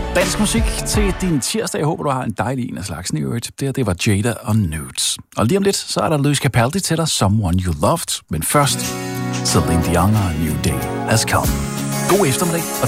Dansk musik til din tirsdag. Jeg håber, du har en dejlig en af slagsen i øvrigt. Det var Jada og Nudes. Og lige om lidt, så er der Lewis Capaldi til dig, Someone You Loved. Men først, Celine Dion og New Day Has Come. God eftermiddag og